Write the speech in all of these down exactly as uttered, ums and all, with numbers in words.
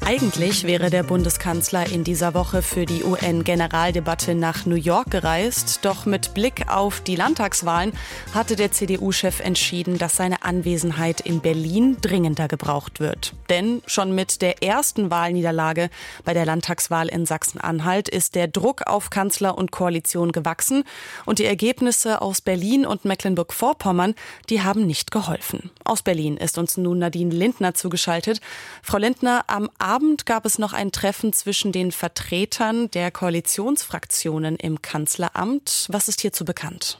Eigentlich wäre der Bundeskanzler in dieser Woche für die U N-Generaldebatte nach New York gereist. Doch mit Blick auf die Landtagswahlen hatte der C D U-Chef entschieden, dass seine Anwesenheit in Berlin dringender gebraucht wird. Denn schon mit der ersten Wahlniederlage bei der Landtagswahl in Sachsen-Anhalt ist der Druck auf Kanzler und Koalition gewachsen. Und die Ergebnisse aus Berlin und Mecklenburg-Vorpommern, die haben nicht geholfen. Aus Berlin ist uns nun Nadine Lindner zugeschaltet. Frau Lindner, am Abend gab es noch ein Treffen zwischen den Vertretern der Koalitionsfraktionen im Kanzleramt. Was ist hierzu bekannt?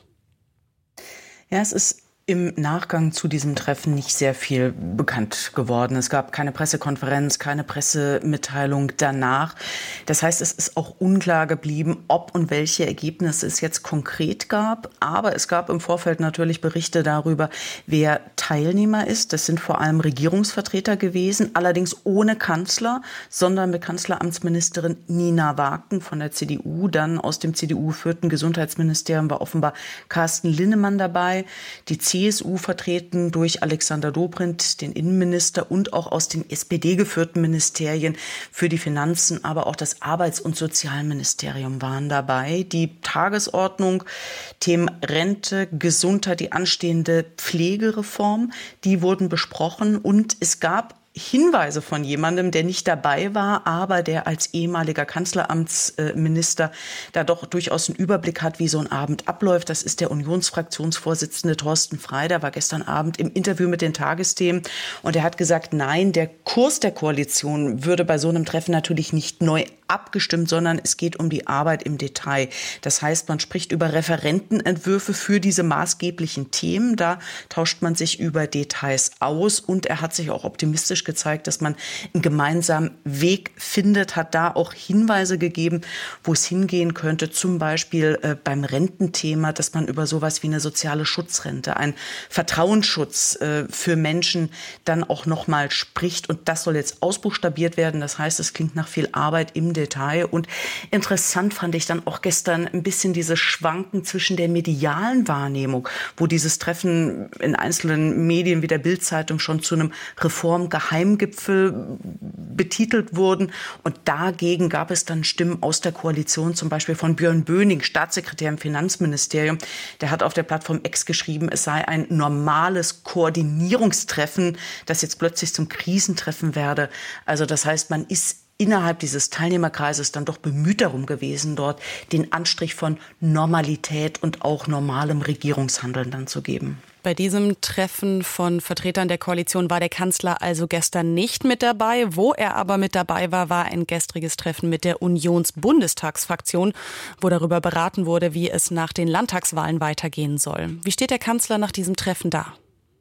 Ja, es ist im Nachgang zu diesem Treffen nicht sehr viel bekannt geworden. Es gab keine Pressekonferenz, keine Pressemitteilung danach. Das heißt, es ist auch unklar geblieben, ob und welche Ergebnisse es jetzt konkret gab. Aber es gab im Vorfeld natürlich Berichte darüber, wer Teilnehmer ist. Das sind vor allem Regierungsvertreter gewesen, allerdings ohne Kanzler, sondern mit Kanzleramtsministerin Nina Wagner von der C D U. Dann aus dem C D U-geführten Gesundheitsministerium war offenbar Carsten Linnemann dabei. Die C S U vertreten durch Alexander Dobrindt, den Innenminister, und auch aus den S P D-geführten Ministerien für die Finanzen, aber auch das Arbeits- und Sozialministerium waren dabei. Die Tagesordnung, Themen Rente, Gesundheit, die anstehende Pflegereform, die wurden besprochen, und es gab Hinweise von jemandem, der nicht dabei war, aber der als ehemaliger Kanzleramtsminister da doch durchaus einen Überblick hat, wie so ein Abend abläuft. Das ist der Unionsfraktionsvorsitzende Thorsten Frey. Der war gestern Abend im Interview mit den Tagesthemen und er hat gesagt, nein, der Kurs der Koalition würde bei so einem Treffen natürlich nicht neu abgestimmt, sondern es geht um die Arbeit im Detail. Das heißt, man spricht über Referentenentwürfe für diese maßgeblichen Themen. Da tauscht man sich über Details aus, und er hat sich auch optimistisch gezeigt, dass man einen gemeinsamen Weg findet, hat da auch Hinweise gegeben, wo es hingehen könnte, zum Beispiel äh, beim Rententhema, dass man über sowas wie eine soziale Schutzrente, einen Vertrauensschutz äh, für Menschen dann auch nochmal spricht, und das soll jetzt ausbuchstabiert werden. Das heißt, es klingt nach viel Arbeit im Detail, und interessant fand ich dann auch gestern ein bisschen diese Schwanken zwischen der medialen Wahrnehmung, wo dieses Treffen in einzelnen Medien wie der Bild-Zeitung schon zu einem Reformgeheimnis Heimgipfel betitelt wurden. Und dagegen gab es dann Stimmen aus der Koalition, zum Beispiel von Björn Böning, Staatssekretär im Finanzministerium. Der hat auf der Plattform X geschrieben, es sei ein normales Koordinierungstreffen, das jetzt plötzlich zum Krisentreffen werde. Also das heißt, man ist innerhalb dieses Teilnehmerkreises dann doch bemüht darum gewesen, dort den Anstrich von Normalität und auch normalem Regierungshandeln dann zu geben. Bei diesem Treffen von Vertretern der Koalition war der Kanzler also gestern nicht mit dabei. Wo er aber mit dabei war, war ein gestriges Treffen mit der Unions-Bundestagsfraktion, wo darüber beraten wurde, wie es nach den Landtagswahlen weitergehen soll. Wie steht der Kanzler nach diesem Treffen da?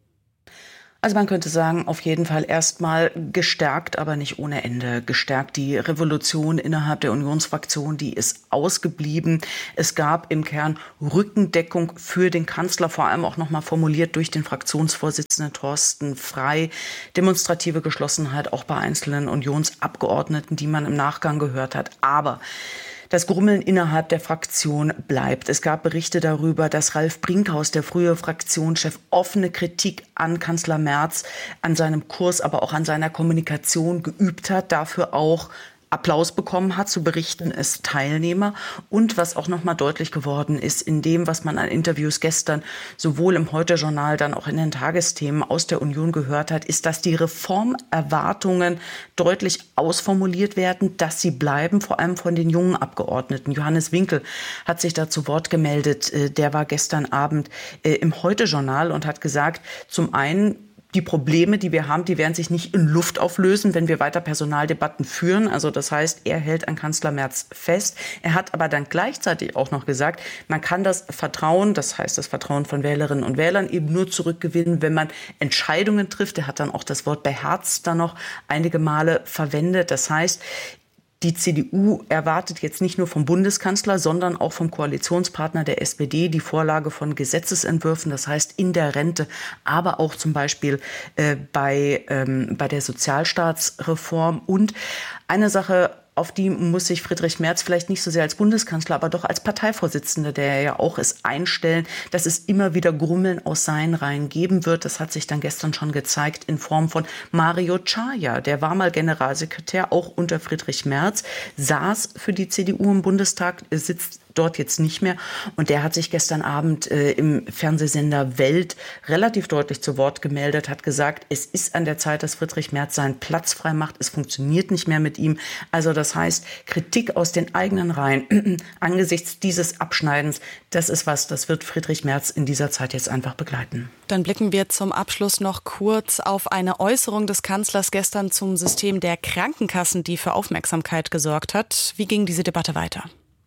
Also man könnte sagen, auf jeden Fall erstmal gestärkt, aber nicht ohne Ende gestärkt. Die Revolution innerhalb der Unionsfraktion, die ist ausgeblieben. Es gab im Kern Rückendeckung für den Kanzler, vor allem auch nochmal formuliert durch den Fraktionsvorsitzenden Thorsten Frey. Demonstrative Geschlossenheit auch bei einzelnen Unionsabgeordneten, die man im Nachgang gehört hat. Aber das Grummeln innerhalb der Fraktion bleibt. Es gab Berichte darüber, dass Ralf Brinkhaus, der frühere Fraktionschef, offene Kritik an Kanzler Merz, an seinem Kurs, aber auch an seiner Kommunikation geübt hat, dafür auch Applaus bekommen hat, zu berichten es Teilnehmer. Und was auch noch mal deutlich geworden ist, in dem, was man an Interviews gestern sowohl im Heute-Journal, dann auch in den Tagesthemen aus der Union gehört hat, ist, dass die Reformerwartungen deutlich ausformuliert werden, dass sie bleiben, vor allem von den jungen Abgeordneten. Johannes Winkel hat sich da zu Wort gemeldet. Der war gestern Abend im Heute-Journal und hat gesagt, zum einen, die Probleme, die wir haben, die werden sich nicht in Luft auflösen, wenn wir weiter Personaldebatten führen. Also das heißt, er hält an Kanzler Merz fest. Er hat aber dann gleichzeitig auch noch gesagt, man kann das Vertrauen, das heißt das Vertrauen von Wählerinnen und Wählern, eben nur zurückgewinnen, wenn man Entscheidungen trifft. Er hat dann auch das Wort beherzt dann noch einige Male verwendet. Das heißt, die C D U erwartet jetzt nicht nur vom Bundeskanzler, sondern auch vom Koalitionspartner der S P D die Vorlage von Gesetzesentwürfen, das heißt in der Rente, aber auch zum Beispiel äh, bei, ähm, bei der Sozialstaatsreform. Und eine Sache auf die muss sich Friedrich Merz vielleicht nicht so sehr als Bundeskanzler, aber doch als Parteivorsitzender, der er ja auch ist, einstellen, dass es immer wieder Grummeln aus seinen Reihen geben wird. Das hat sich dann gestern schon gezeigt in Form von Mario Czaja. Der war mal Generalsekretär, auch unter Friedrich Merz, saß für die C D U im Bundestag, sitzt dort jetzt nicht mehr. Und der hat sich gestern Abend äh, im Fernsehsender Welt relativ deutlich zu Wort gemeldet, hat gesagt, es ist an der Zeit, dass Friedrich Merz seinen Platz frei macht. Es funktioniert nicht mehr mit ihm. Also das heißt, Kritik aus den eigenen Reihen angesichts dieses Abschneidens, das ist was, das wird Friedrich Merz in dieser Zeit jetzt einfach begleiten. Dann blicken wir zum Abschluss noch kurz auf eine Äußerung des Kanzlers gestern zum System der Krankenkassen, die für Aufmerksamkeit gesorgt hat. Wie ging diese Debatte weiter?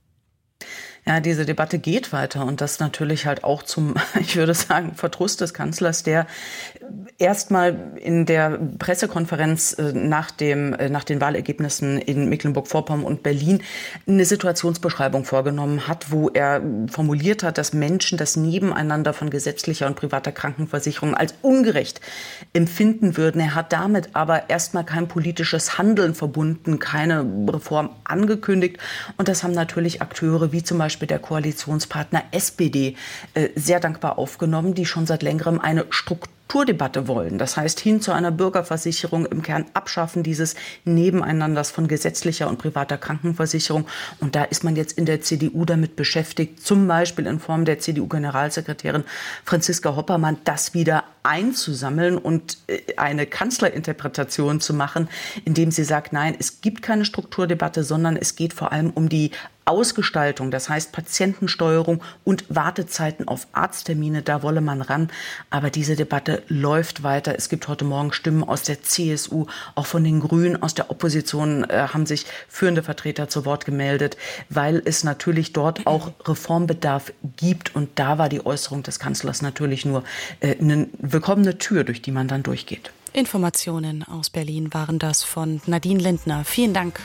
Ja, diese Debatte geht weiter und das natürlich halt auch zum, ich würde sagen, Verdruss des Kanzlers, der erstmal in der Pressekonferenz nach dem, nach den Wahlergebnissen in Mecklenburg-Vorpommern und Berlin eine Situationsbeschreibung vorgenommen hat, wo er formuliert hat, dass Menschen das Nebeneinander von gesetzlicher und privater Krankenversicherung als ungerecht empfinden würden. Er hat damit aber erstmal kein politisches Handeln verbunden, keine Reform angekündigt und das haben natürlich Akteure wie zum Beispiel der Koalitionspartner S P D äh, sehr dankbar aufgenommen, die schon seit längerem eine Strukturdebatte wollen. Das heißt, hin zu einer Bürgerversicherung, im Kern abschaffen dieses Nebeneinanders von gesetzlicher und privater Krankenversicherung. Und da ist man jetzt in der C D U damit beschäftigt, zum Beispiel in Form der C D U-Generalsekretärin Franziska Hoppermann, das wieder einzusammeln und eine Kanzlerinterpretation zu machen, indem sie sagt, nein, es gibt keine Strukturdebatte, sondern es geht vor allem um die Ausgestaltung, das heißt Patientensteuerung und Wartezeiten auf Arzttermine, da wolle man ran. Aber diese Debatte läuft weiter. Es gibt heute Morgen Stimmen aus der C S U, auch von den Grünen, aus der Opposition äh, haben sich führende Vertreter zu Wort gemeldet, weil es natürlich dort auch Reformbedarf gibt. Und da war die Äußerung des Kanzlers natürlich nur äh, eine willkommene Tür, durch die man dann durchgeht. Informationen aus Berlin waren das von Nadine Lindner. Vielen Dank.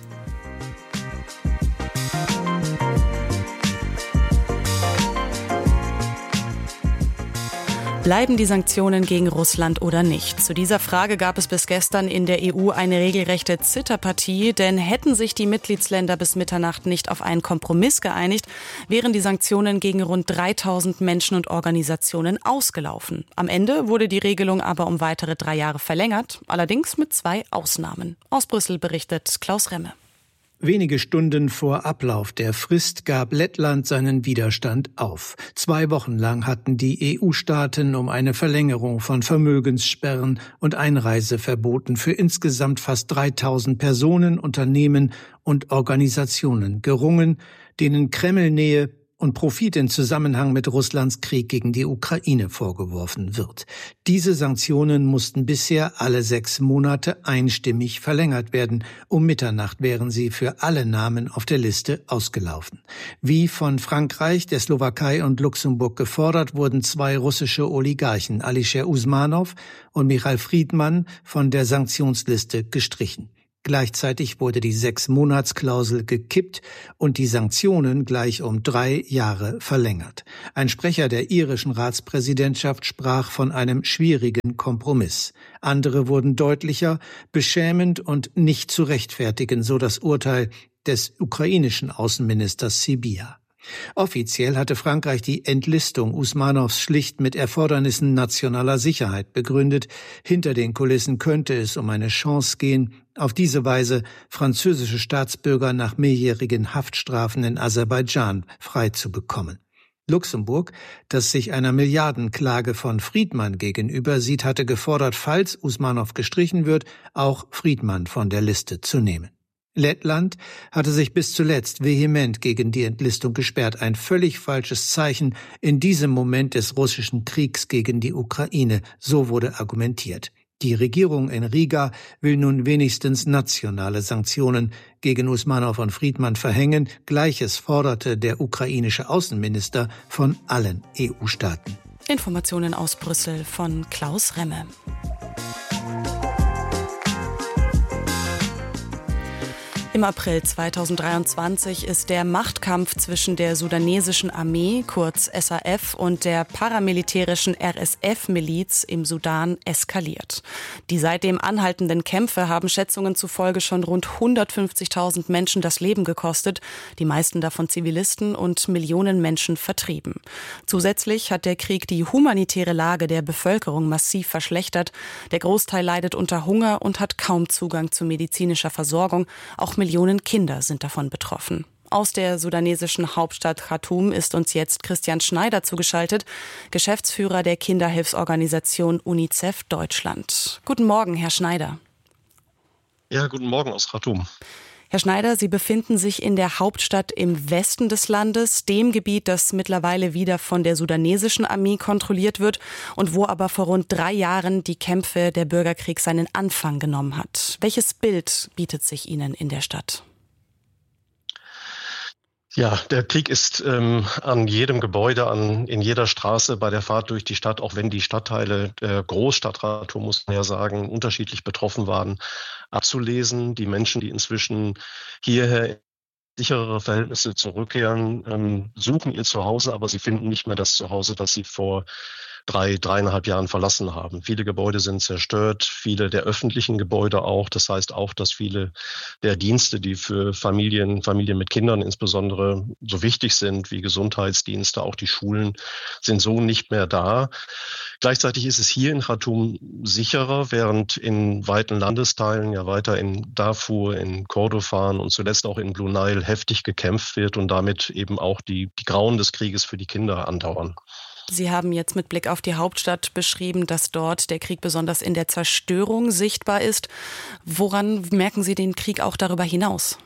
Bleiben die Sanktionen gegen Russland oder nicht? Zu dieser Frage gab es bis gestern in der E U eine regelrechte Zitterpartie, denn hätten sich die Mitgliedsländer bis Mitternacht nicht auf einen Kompromiss geeinigt, wären die Sanktionen gegen rund dreitausend Menschen und Organisationen ausgelaufen. Am Ende wurde die Regelung aber um weitere drei Jahre verlängert, allerdings mit zwei Ausnahmen. Aus Brüssel berichtet Klaus Remme. Wenige Stunden vor Ablauf der Frist gab Lettland seinen Widerstand auf. Zwei Wochen lang hatten die E U-Staaten um eine Verlängerung von Vermögenssperren und Einreiseverboten für insgesamt fast dreitausend Personen, Unternehmen und Organisationen gerungen, denen Kremlnähe und Profit in Zusammenhang mit Russlands Krieg gegen die Ukraine vorgeworfen wird. Diese Sanktionen mussten bisher alle sechs Monate einstimmig verlängert werden. Um Mitternacht wären sie für alle Namen auf der Liste ausgelaufen. Wie von Frankreich, der Slowakei und Luxemburg gefordert, wurden zwei russische Oligarchen, Alisher Usmanov und Michail Friedmann, von der Sanktionsliste gestrichen. Gleichzeitig wurde die Sechs-Monats-Klausel gekippt und die Sanktionen gleich um drei Jahre verlängert. Ein Sprecher der irischen Ratspräsidentschaft sprach von einem schwierigen Kompromiss. Andere wurden deutlicher, beschämend und nicht zu rechtfertigen, so das Urteil des ukrainischen Außenministers Sybiha. Offiziell hatte Frankreich die Entlistung Usmanows schlicht mit Erfordernissen nationaler Sicherheit begründet. Hinter den Kulissen könnte es um eine Chance gehen, auf diese Weise französische Staatsbürger nach mehrjährigen Haftstrafen in Aserbaidschan freizubekommen. Luxemburg, das sich einer Milliardenklage von Friedmann gegenüber sieht, hatte gefordert, falls Usmanow gestrichen wird, auch Friedmann von der Liste zu nehmen. Lettland hatte sich bis zuletzt vehement gegen die Entlistung gesperrt. Ein völlig falsches Zeichen in diesem Moment des russischen Kriegs gegen die Ukraine. So wurde argumentiert. Die Regierung in Riga will nun wenigstens nationale Sanktionen gegen Usmanow und Friedmann verhängen. Gleiches forderte der ukrainische Außenminister von allen E U-Staaten. Informationen aus Brüssel von Klaus Remme. Im April zweitausenddreiundzwanzig ist der Machtkampf zwischen der sudanesischen Armee, kurz S A F, und der paramilitärischen R S F-Miliz im Sudan eskaliert. Die seitdem anhaltenden Kämpfe haben Schätzungen zufolge schon rund hundertfünfzigtausend Menschen das Leben gekostet, die meisten davon Zivilisten, und Millionen Menschen vertrieben. Zusätzlich hat der Krieg die humanitäre Lage der Bevölkerung massiv verschlechtert. Der Großteil leidet unter Hunger und hat kaum Zugang zu medizinischer Versorgung. Auch Millionen Kinder sind davon betroffen. Aus der sudanesischen Hauptstadt Khartoum ist uns jetzt Christian Schneider zugeschaltet, Geschäftsführer der Kinderhilfsorganisation UNICEF Deutschland. Guten Morgen, Herr Schneider. Ja, guten Morgen aus Khartoum. Herr Schneider, Sie befinden sich in der Hauptstadt im Westen des Landes, dem Gebiet, das mittlerweile wieder von der sudanesischen Armee kontrolliert wird und wo aber vor rund drei Jahren die Kämpfe der Bürgerkrieg seinen Anfang genommen hat. Welches Bild bietet sich Ihnen in der Stadt? Ja, der Krieg ist ähm, an jedem Gebäude, an in jeder Straße bei der Fahrt durch die Stadt, auch wenn die Stadtteile der Großstadt Khartoum, muss man ja sagen, unterschiedlich betroffen waren, abzulesen. Die Menschen, die inzwischen hierher in sicherere Verhältnisse zurückkehren, ähm, suchen ihr Zuhause, aber sie finden nicht mehr das Zuhause, das sie vor drei, dreieinhalb Jahren verlassen haben. Viele Gebäude sind zerstört, viele der öffentlichen Gebäude auch. Das heißt auch, dass viele der Dienste, die für Familien, Familien mit Kindern insbesondere so wichtig sind, wie Gesundheitsdienste, auch die Schulen, sind so nicht mehr da. Gleichzeitig ist es hier in Khartoum sicherer, während in weiten Landesteilen, ja weiter in Darfur, in Kordofan und zuletzt auch in Blue Nile heftig gekämpft wird und damit eben auch die, die Grauen des Krieges für die Kinder andauern. Sie haben jetzt mit Blick auf die Hauptstadt beschrieben, dass dort der Krieg besonders in der Zerstörung sichtbar ist. Woran merken Sie den Krieg auch darüber hinaus?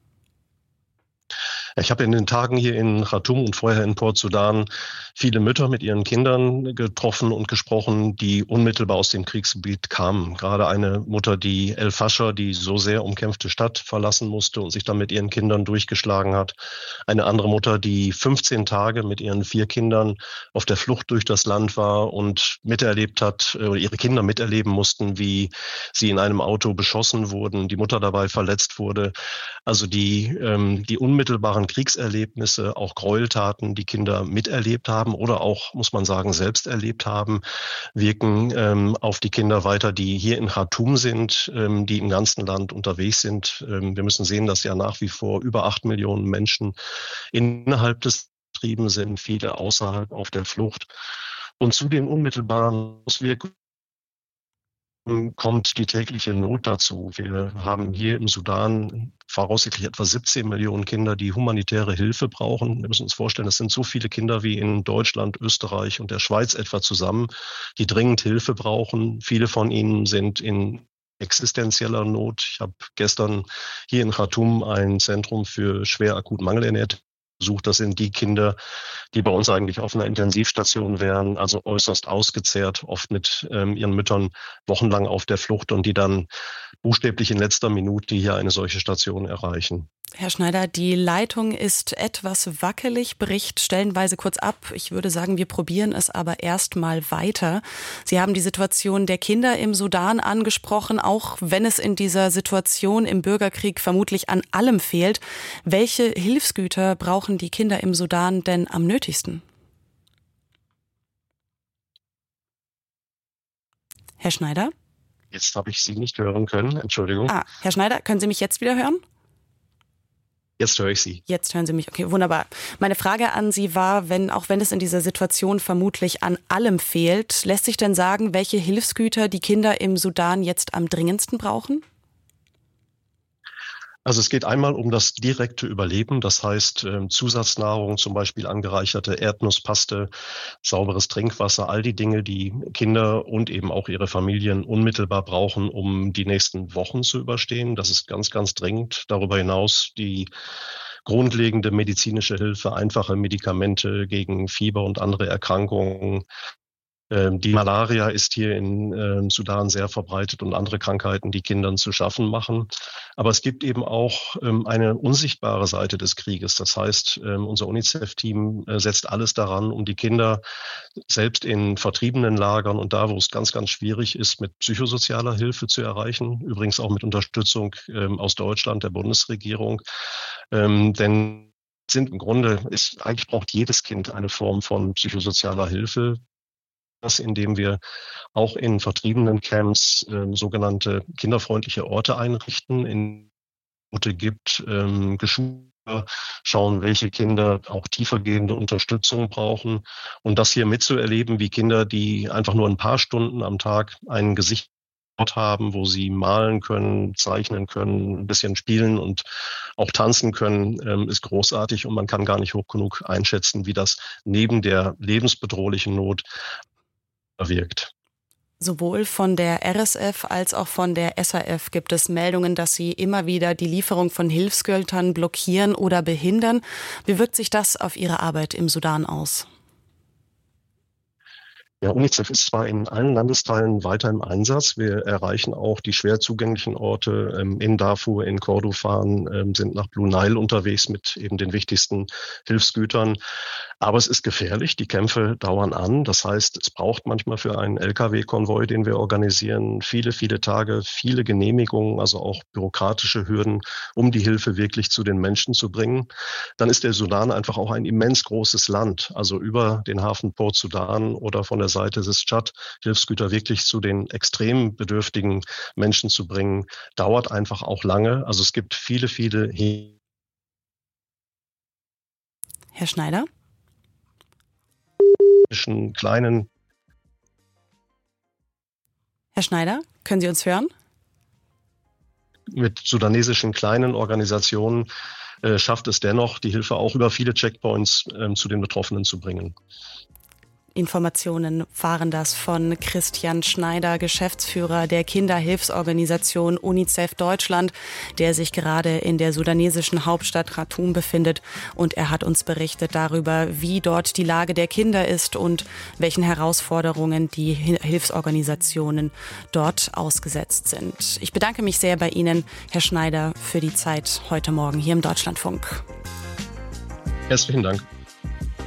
Ich habe in den Tagen hier in Khartoum und vorher in Port Sudan viele Mütter mit ihren Kindern getroffen und gesprochen, die unmittelbar aus dem Kriegsgebiet kamen. Gerade eine Mutter, die El Fascher, die so sehr umkämpfte Stadt verlassen musste und sich dann mit ihren Kindern durchgeschlagen hat. Eine andere Mutter, die fünfzehn Tage mit ihren vier Kindern auf der Flucht durch das Land war und miterlebt hat, oder ihre Kinder miterleben mussten, wie sie in einem Auto beschossen wurden, die Mutter dabei verletzt wurde. Also die, ähm, die unmittelbaren Kriegserlebnisse, auch Gräueltaten, die Kinder miterlebt haben oder auch, muss man sagen, selbst erlebt haben, wirken ähm, auf die Kinder weiter, die hier in Khartoum sind, ähm, die im ganzen Land unterwegs sind. Ähm, wir müssen sehen, dass ja nach wie vor über acht Millionen Menschen innerhalb des Betriebs sind, viele außerhalb auf der Flucht. Und zu den unmittelbaren Auswirkungen kommt die tägliche Not dazu. Wir haben hier im Sudan voraussichtlich etwa siebzehn Millionen Kinder, die humanitäre Hilfe brauchen. Wir müssen uns vorstellen, es sind so viele Kinder wie in Deutschland, Österreich und der Schweiz etwa zusammen, die dringend Hilfe brauchen. Viele von ihnen sind in existenzieller Not. Ich habe gestern hier in Khartoum ein Zentrum für schwer akut mangelernährte besucht. Das sind die Kinder, die bei uns eigentlich auf einer Intensivstation wären, also äußerst ausgezehrt, oft mit ähm, ihren Müttern wochenlang auf der Flucht und die dann buchstäblich in letzter Minute hier eine solche Station erreichen. Herr Schneider, die Leitung ist etwas wackelig, bricht stellenweise kurz ab. Ich würde sagen, wir probieren es aber erst mal weiter. Sie haben die Situation der Kinder im Sudan angesprochen, auch wenn es in dieser Situation im Bürgerkrieg vermutlich an allem fehlt. Welche Hilfsgüter brauchen die Kinder im Sudan denn am nötigsten? Herr Schneider? Jetzt habe ich Sie nicht hören können, Entschuldigung. Ah, Herr Schneider, können Sie mich jetzt wieder hören? Jetzt höre ich Sie. Jetzt hören Sie mich. Okay, wunderbar. Meine Frage an Sie war, wenn, auch wenn es in dieser Situation vermutlich an allem fehlt, lässt sich denn sagen, welche Hilfsgüter die Kinder im Sudan jetzt am dringendsten brauchen? Also es geht einmal um das direkte Überleben, das heißt äh, Zusatznahrung, zum Beispiel angereicherte Erdnusspaste, sauberes Trinkwasser, all die Dinge, die Kinder und eben auch ihre Familien unmittelbar brauchen, um die nächsten Wochen zu überstehen. Das ist ganz, ganz dringend. Darüber hinaus die grundlegende medizinische Hilfe, einfache Medikamente gegen Fieber und andere Erkrankungen, Die Malaria ist hier in Sudan sehr verbreitet und andere Krankheiten, die Kindern zu schaffen machen. Aber es gibt eben auch eine unsichtbare Seite des Krieges. Das heißt, unser UNICEF-Team setzt alles daran, um die Kinder selbst in vertriebenen Lagern und da, wo es ganz, ganz schwierig ist, mit psychosozialer Hilfe zu erreichen. Übrigens auch mit Unterstützung aus Deutschland, der Bundesregierung. Denn sind im Grunde, ist, eigentlich braucht jedes Kind eine Form von psychosozialer Hilfe. Das, indem wir auch in vertriebenen Camps äh, sogenannte kinderfreundliche Orte einrichten, in Orte gibt, ähm, Geschule, schauen, welche Kinder auch tiefergehende Unterstützung brauchen. Und das hier mitzuerleben, wie Kinder, die einfach nur ein paar Stunden am Tag ein Gesicht haben, wo sie malen können, zeichnen können, ein bisschen spielen und auch tanzen können, ähm, ist großartig. Und man kann gar nicht hoch genug einschätzen, wie das neben der lebensbedrohlichen Not wirkt. Sowohl von der R S F als auch von der S A F gibt es Meldungen, dass sie immer wieder die Lieferung von Hilfsgütern blockieren oder behindern. Wie wirkt sich das auf Ihre Arbeit im Sudan aus? Ja, UNICEF ist zwar in allen Landesteilen weiter im Einsatz. Wir erreichen auch die schwer zugänglichen Orte ähm, in Darfur, in Kordofan, ähm, sind nach Blue Nile unterwegs mit eben den wichtigsten Hilfsgütern. Aber es ist gefährlich, die Kämpfe dauern an. Das heißt, es braucht manchmal für einen L K W-Konvoi, den wir organisieren, viele, viele Tage, viele Genehmigungen, also auch bürokratische Hürden, um die Hilfe wirklich zu den Menschen zu bringen. Dann ist der Sudan einfach auch ein immens großes Land. Also über den Hafen Port Sudan oder von der Seite des Tschad Hilfsgüter wirklich zu den extrem bedürftigen Menschen zu bringen, dauert einfach auch lange. Also es gibt viele, viele... Herr Schneider? kleinen... Herr Schneider, können Sie uns hören? Mit sudanesischen kleinen Organisationen äh, schafft es dennoch, die Hilfe auch über viele Checkpoints äh, zu den Betroffenen zu bringen. Informationen waren das von Christian Schneider, Geschäftsführer der Kinderhilfsorganisation UNICEF Deutschland, der sich gerade in der sudanesischen Hauptstadt Khartoum befindet. Und er hat uns berichtet darüber, wie dort die Lage der Kinder ist und welchen Herausforderungen die Hilfsorganisationen dort ausgesetzt sind. Ich bedanke mich sehr bei Ihnen, Herr Schneider, für die Zeit heute Morgen hier im Deutschlandfunk. Herzlichen Dank.